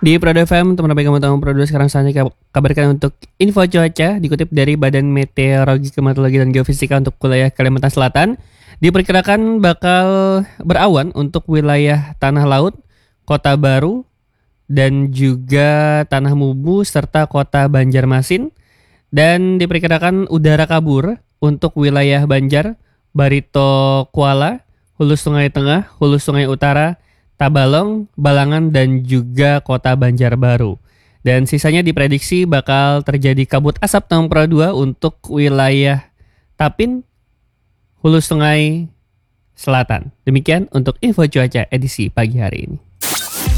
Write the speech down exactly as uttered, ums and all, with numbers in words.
Di Prado F M, teman baik kamu tahu Prado sekarang saatnya kabarkan untuk info cuaca dikutip dari Badan Meteorologi, Klimatologi dan Geofisika untuk wilayah Kalimantan Selatan. Diperkirakan bakal berawan untuk wilayah Tanah Laut, Kota Baru, dan juga Tanah Mubu serta Kota Banjarmasin. Dan diperkirakan udara kabur untuk wilayah Banjar, Barito Kuala, Hulu Sungai Tengah, Hulu Sungai Utara, Tabalong, Balangan, dan juga Kota Banjarbaru. Dan sisanya diprediksi bakal terjadi kabut asap tempera dua untuk wilayah Tapin, Hulu Sungai Selatan. Demikian untuk info cuaca edisi pagi hari ini.